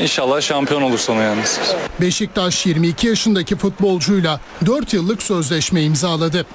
İnşallah şampiyon olur sonu yalnız. Beşiktaş 22 yaşındaki futbolcuyla 4 yıllık sözleşme imzaladı.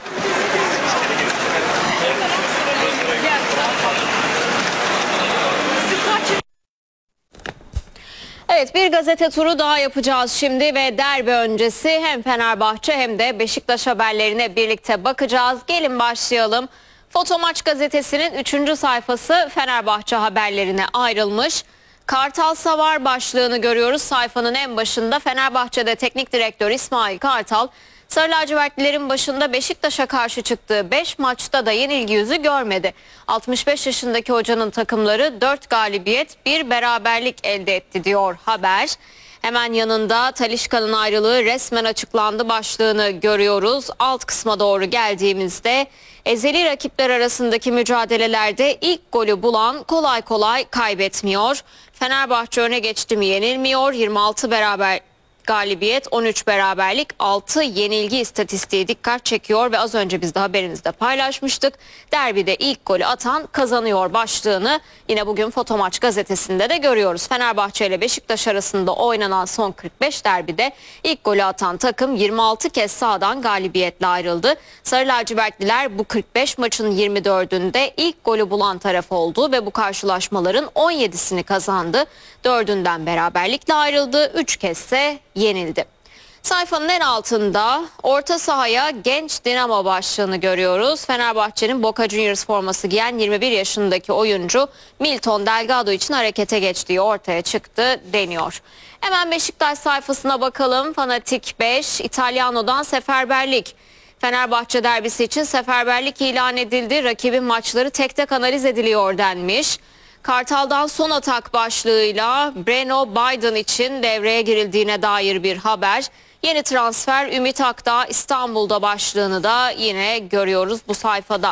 Evet, bir gazete turu daha yapacağız şimdi ve derbi öncesi hem Fenerbahçe hem de Beşiktaş haberlerine birlikte bakacağız. Gelin başlayalım. Fotomaç gazetesinin 3. sayfası Fenerbahçe haberlerine ayrılmış. Kartal Savar başlığını görüyoruz. Sayfanın en başında Fenerbahçe'de teknik direktör İsmail Kartal, Sarı lacivertlilerin başında Beşiktaş'a karşı çıktığı 5 maçta da yenilgi yüzü görmedi. 65 yaşındaki hocanın takımları 4 galibiyet, 1 beraberlik elde etti diyor haber. Hemen yanında Talisca'nın ayrılığı resmen açıklandı başlığını görüyoruz. Alt kısma doğru geldiğimizde ezeli rakipler arasındaki mücadelelerde ilk golü bulan kolay kolay kaybetmiyor. Fenerbahçe öne geçti mi yenilmiyor. 26 beraber galibiyet, 13 beraberlik, 6 yenilgi istatistiği dikkat çekiyor ve az önce biz de haberimizde paylaşmıştık. Derbide ilk golü atan kazanıyor başlığını yine bugün Fotomaç gazetesinde de görüyoruz. Fenerbahçe ile Beşiktaş arasında oynanan son 45 derbide ilk golü atan takım 26 kez sahadan galibiyetle ayrıldı. Sarı lacivertliler bu 45 maçın 24'ünde ilk golü bulan taraf oldu ve bu karşılaşmaların 17'sini kazandı. 4'ünden beraberlikle ayrıldı. 3 kez ise yenildi. Sayfanın en altında orta sahaya genç Dinamo başlığını görüyoruz. Fenerbahçe'nin Boca Juniors forması giyen 21 yaşındaki oyuncu Milton Delgado için harekete geçtiği ortaya çıktı deniyor. Hemen Beşiktaş sayfasına bakalım. Fanatik 5, İtalyano'dan seferberlik. Fenerbahçe derbisi için seferberlik ilan edildi. Rakibin maçları tek tek analiz ediliyor denmiş. Kartal'dan son atak başlığıyla Breno Biden için devreye girildiğine dair bir haber. Yeni transfer Ümit Akdağ İstanbul'da başlığını da yine görüyoruz bu sayfada.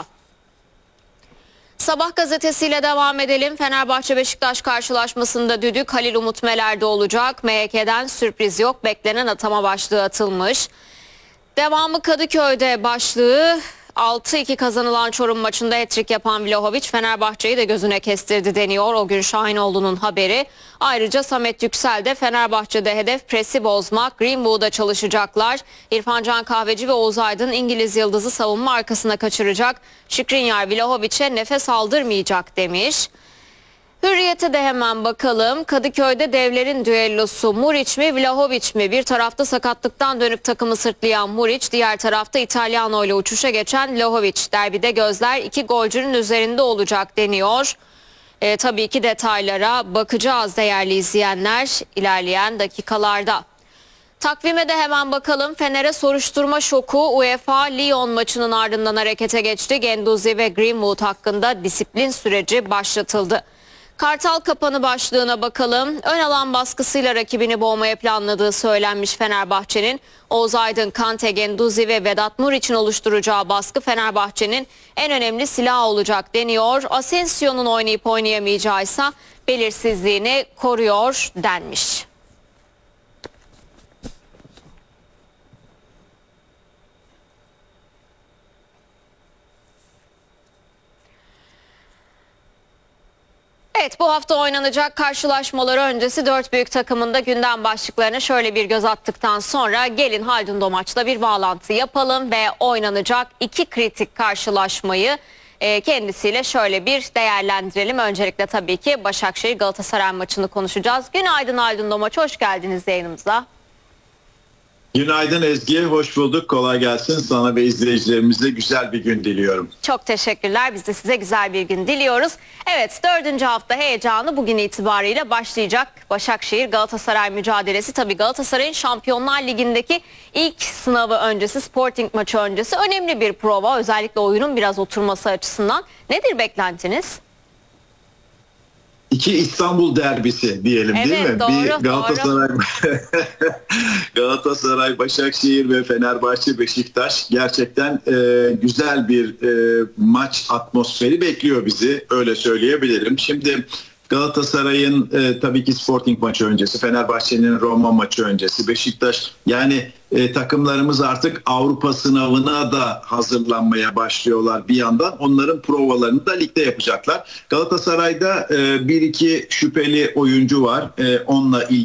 Sabah gazetesiyle devam edelim. Fenerbahçe Beşiktaş karşılaşmasında düdük Halil Umut Meler'de olacak. MHK'den sürpriz yok. Beklenen atama başlığı atılmış. Devamı Kadıköy'de başlığı. 6-2 kazanılan Çorum maçında hat-trick yapan Vlahovic Fenerbahçe'yi de gözüne kestirdi deniyor. O gün Şahinoğlu'nun haberi. Ayrıca Samet Yüksel de Fenerbahçe'de hedef presi bozmak. Greenwood'a çalışacaklar. İrfan Can Kahveci ve Oğuz Aydın İngiliz yıldızı savunma arkasına kaçıracak. Skriniar Vlahovic'e nefes aldırmayacak demiş. Hürriyet'e de hemen bakalım. Kadıköy'de devlerin düellosu Muriç mi Vlahovic mi? Bir tarafta sakatlıktan dönüp takımı sırtlayan Muriç, diğer tarafta İtalyano ile uçuşa geçen Vlahovic. Derbide gözler 2 golcünün üzerinde olacak deniyor. Tabii ki detaylara bakacağız değerli izleyenler ilerleyen dakikalarda. Takvime de hemen bakalım. Fener'e soruşturma şoku UEFA Lyon maçının ardından harekete geçti. Guendouzi ve Greenwood hakkında disiplin süreci başlatıldı. Kartal kapanı başlığına bakalım. Ön alan baskısıyla rakibini boğmaya planladığı söylenmiş Fenerbahçe'nin. Oğuz Aydın, Kante, Guendouzi ve Vedat Mur için oluşturacağı baskı Fenerbahçe'nin en önemli silahı olacak deniyor. Asensio'nun oynayıp oynayamayacağı ise belirsizliğini koruyor denmiş. Evet, bu hafta oynanacak karşılaşmaları öncesi 4 büyük takımın da gündem başlıklarına şöyle bir göz attıktan sonra gelin Haldun Domaç'la bir bağlantı yapalım ve oynanacak 2 kritik karşılaşmayı kendisiyle şöyle bir değerlendirelim. Öncelikle tabii ki Başakşehir Galatasaray maçını konuşacağız. Günaydın Haldun Domaç, hoş geldiniz yayınımıza. Günaydın Ezgi, hoş bulduk. Kolay gelsin. Sana ve izleyicilerimize güzel bir gün diliyorum. Çok teşekkürler. Biz de size güzel bir gün diliyoruz. Evet, 4. hafta heyecanı bugün itibariyle başlayacak. Başakşehir Galatasaray mücadelesi. Tabii Galatasaray'ın Şampiyonlar Ligi'ndeki ilk sınavı öncesi, Sporting maçı öncesi önemli bir prova. Özellikle oyunun biraz oturması açısından. Nedir beklentiniz? 2 İstanbul derbisi diyelim, evet, değil mi? Doğru, bir Galatasaray, Galatasaray, Başakşehir ve Fenerbahçe, Beşiktaş gerçekten güzel bir maç atmosferi bekliyor bizi. Öyle söyleyebilirim. Şimdi Galatasaray'ın tabii ki Sporting maçı öncesi, Fenerbahçe'nin Roma maçı öncesi, Beşiktaş yani takımlarımız artık Avrupa sınavına da hazırlanmaya başlıyorlar bir yandan. Onların provalarını da ligde yapacaklar. Galatasaray'da 1-2 şüpheli oyuncu var. Onunla ilgili